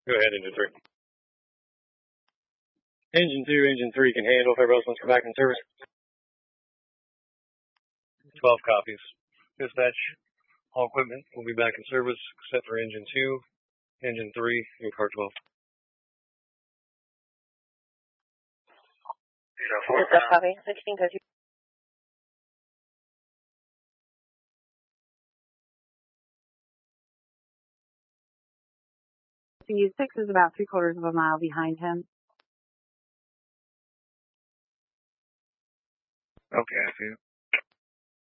Go ahead, Engine 3. Engine 2, Engine 3 can handle if everybody else wants to come back in service. 12 copies. Dispatch, all equipment will be back in service except for Engine 2, Engine 3, and Car 12. Copy. 16 goes. C6 is about 3/4 of a mile behind him. Okay, I see it.